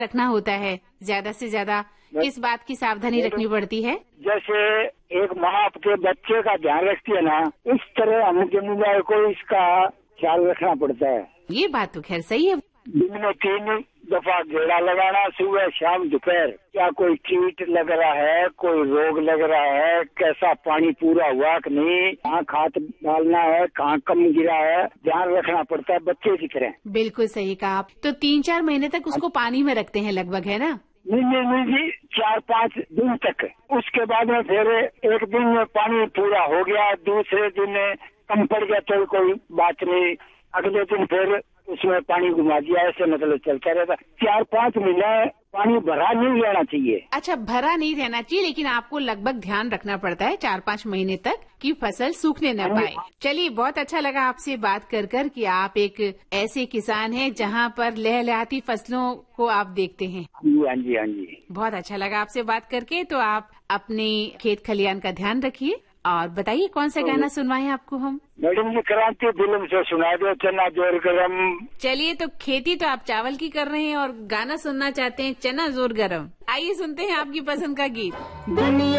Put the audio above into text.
रखना होता है ज्यादा से ज्यादा, किस बात की सावधानी रखनी पड़ती है? जैसे एक माँ अपने बच्चे का ध्यान रखती है ना, इस तरह हम जमींदार को इसका ख्याल रखना पड़ता है। ये बात तो खैर सही है। दिन में 3 दफा गेड़ा लगाना, सुबह शाम दोपहर। क्या कोई कीट लग रहा है, कोई रोग लग रहा है, कैसा पानी पूरा हुआ कि नहीं, कहाँ खाद डालना है, कहाँ कम गिरा है, ध्यान रखना पड़ता है बच्चे की तरह। बिल्कुल सही कहा आप। तो 3-4 महीने तक उसको पानी में रखते हैं लगभग, है ना? नहीं जी, 4-5 दिन तक। उसके बाद में फिर एक दिन में पानी पूरा हो गया, दूसरे दिन कम पड़ गया तो कोई बात नहीं, अगले दिन फिर उसमें पानी घुमा दिया, ऐसे मतलब चलता रहता। 4-5 महीने पानी भरा नहीं रहना चाहिए। अच्छा, भरा नहीं रहना चाहिए, लेकिन आपको लगभग ध्यान रखना पड़ता है 4-5 महीने तक कि फसल सूखने न पाए। चलिए, बहुत अच्छा लगा आपसे बात कर कि आप एक ऐसे किसान हैं जहां पर लहलहाती फसलों को आप देखते हैं। हाँ जी। बहुत अच्छा लगा आपसे बात करके। तो आप अपने खेत खलियान का ध्यान रखिए और बताइए कौन सा गाना सुनवाएं आपको हम? मैडम जी, क्रांति फिल्म से सुना दो चना जोर गरम। चलिए, तो खेती तो आप चावल की कर रहे हैं और गाना सुनना चाहते हैं चना जोर गरम। आइए सुनते हैं आपकी पसंद का गीत।